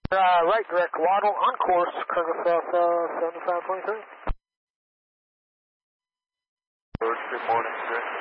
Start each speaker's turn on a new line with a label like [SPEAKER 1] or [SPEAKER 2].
[SPEAKER 1] Right, direct Waddle, on course, Colonel South 7523.
[SPEAKER 2] Good morning, sir.